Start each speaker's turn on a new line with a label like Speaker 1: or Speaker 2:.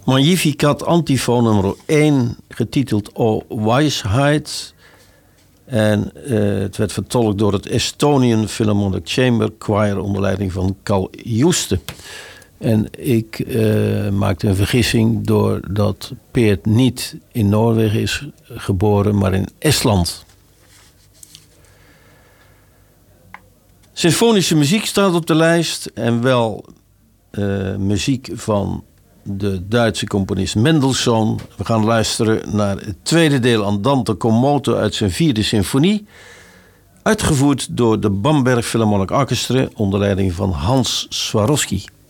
Speaker 1: Magnificat antifoon nummer 1, getiteld O Weisheit. En het werd vertolkt door het Estonian Philharmonic Chamber Choir onder leiding van Carl Juste. En ik maakte een vergissing doordat Peert niet in Noorwegen is geboren, maar in Estland. Symfonische muziek staat op de lijst en wel muziek van de Duitse componist Mendelssohn. We gaan luisteren naar het tweede deel Andante con moto uit zijn 4e symfonie. Uitgevoerd door de Bamberg Philharmonic Orchestra onder leiding van Hans Swarovski.